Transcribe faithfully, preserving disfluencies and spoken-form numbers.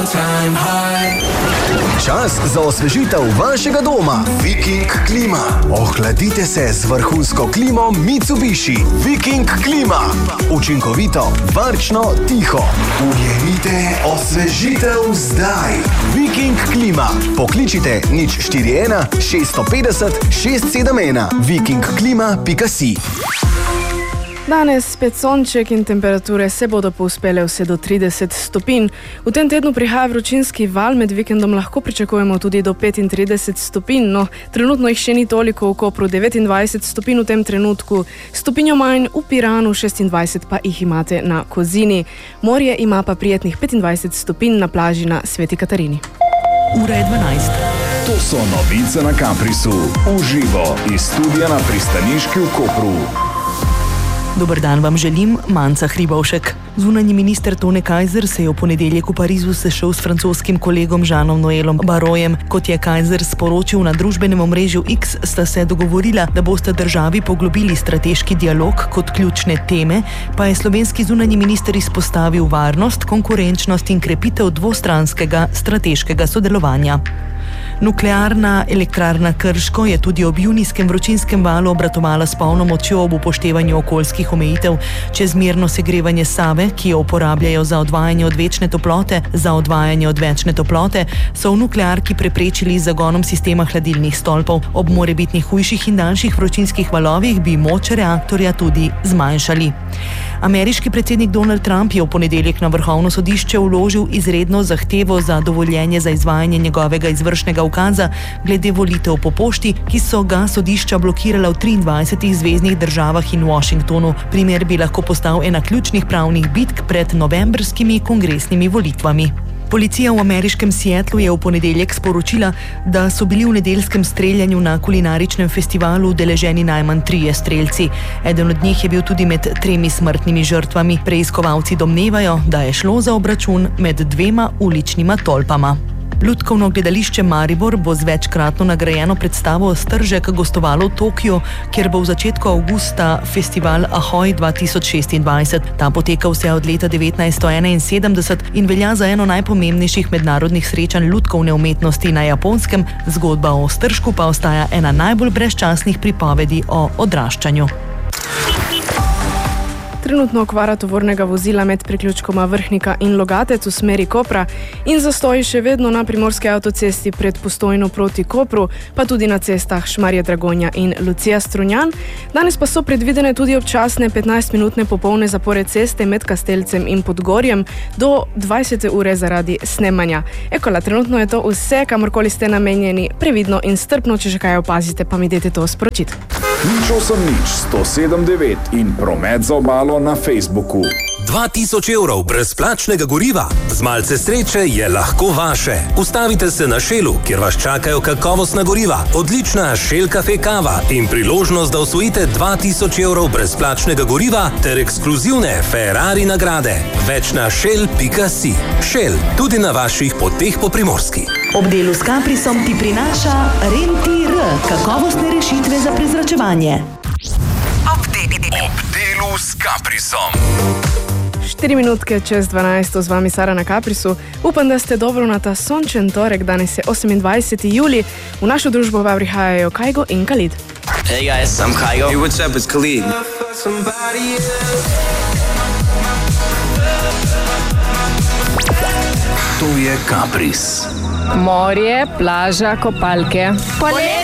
Čas za osvežitev vašega doma. Viking Klima. Ohladite se z vrhunsko klimo Mitsubishi. Viking Klima. Učinkovito, varčno, tiho. Ujemite osvežitev zdaj. Viking Klima. Pokličite nič štiri ena šeststo petdeset šest sedem ena. viking klima pika si. Danes spet sonček in temperature se bodo povzpele vse do trideset stopinj. V tem tednu prihaja vročinski val, med vikendom lahko pričakujemo tudi do petintrideset stopinj, no trenutno jih še ni toliko, v Kopru devetindvajset stopinj v tem trenutku, stopinjo manj v Piranu, šestindvajset pa jih imate na Kozini. Morje ima pa prijetnih petindvajset stopinj na plaži na Sveti Katarini. Ura je dvanajst. To so novice na Kaprisu. Uživo iz studia na pristaniški v Kopru. Dober dan vam želim, Manca Hribovšek. Zunanji minister Tone Kajzer se je v ponedeljek v Parizu sešel s francoskim kolegom Žanom Noelom Barojem. Kot je Kajzer sporočil na družbenem omrežju X, sta se dogovorila, da bosta državi poglobili strateški dialog kot ključne teme, pa je slovenski zunanji minister izpostavil varnost, konkurenčnost in krepitev dvostranskega strateškega sodelovanja. Nuklearna elektrarna Krško je tudi ob junijskem vročinskem valu obratovala s polno močjo ob upoštevanju okoljskih omejitev. Čezmerno segrevanje Save, ki jo uporabljajo za odvajanje odvečne toplote, za odvajanje odvečne toplote, so v nuklearki preprečili z zagonom sistema hladilnih stolpov. Ob morebitnih hujših in daljših vročinskih valovih bi moč reaktorja tudi zmanjšali. Ameriški predsednik Donald Trump je v ponedeljek na Vrhovno sodišče vložil izredno zahtevo za dovoljenje za izvajanje njegovega izvršnega ukaza glede volitev po pošti, ki so ga sodišča blokirala v triindvajsetih zveznih državah in Washingtonu. Primer bi lahko postal ena ključnih pravnih bitk pred novembrskimi kongresnimi volitvami. Policija v ameriškem Seattlu je v ponedeljek sporočila, da so bili v nedeljskem streljanju na kulinaričnem festivalu udeleženi najmanj trije strelci. Eden od njih je bil tudi med tremi smrtnimi žrtvami. Preiskovalci domnevajo, da je šlo za obračun med dvema uličnima tolpama. Lutkovno gledališče Maribor bo z večkratno nagrajeno predstavo Stržek gostovalo v Tokiu, kjer bo v začetku avgusta festival Ahoj dva tisoč šestindvajset. Ta poteka vse od leta devetnajststo enainsedemdeset in velja za eno najpomembnejših mednarodnih srečanj lutkovne umetnosti na Japonskem. Zgodba o Stržku pa ostaja ena najbolj brezčasnih pripovedi o odraščanju. Trenutno okvara tovornega vozila med priključkoma Vrhnika in Logatec v smeri Kopra in zastoji še vedno na primorski avtocesti pred Postojno proti Kopru, pa tudi na cestah Šmarje Dragonja in Lucija Strunjan. Danes pa so predvidene tudi občasne petnajstminutne popolne zapore ceste med Kastelcem in Podgorjem do dvajsete ure zaradi snemanja. Ekola, trenutno je to vse, kamorkoli ste namenjeni, previdno in strpno, če že kaj opazite, pa mi dajte to sporočiti. Nič osem nič sto sedem devet in promet za obalo na Facebooku. dva tisoč evrov brezplačnega goriva. Z malce sreče je lahko vaše. Ustavite se na Shellu, kjer vas čakajo kakovostna goriva, odlična Shell Cafe kava in priložnost, da osvojite dva tisoč evrov brezplačnega goriva ter ekskluzivne Ferrari nagrade. Več na shell pika si. Shell, tudi na vaših poteh po Primorski. Ob delu s Kaprisom ti prinaša Rentir, kakovostne rešitve za prezračevanje. Ob delu s Kaprisom. Štiri minutke čez dvanajsto z vami Sara na Kaprisu. Upam, da ste dobro na ta sončen torek, danes je osemindvajseti julij. V našo družbo pa prihajajo Kaigo in Khalid. Hey guys, I'm Kaigo. Hey, what's up, it's Khalid. To je Kapris. Morje, plaža, kopalke. Poletje.